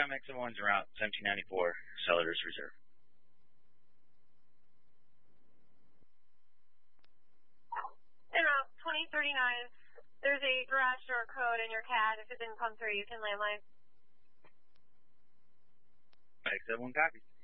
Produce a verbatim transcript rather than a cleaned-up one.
time, X seven one's en route, seventeen ninety-four, Celadors Reserve. En route, twenty thirty-nine, there's a garage door code in your C A D. If it didn't come through, you can landline. X seven one copies.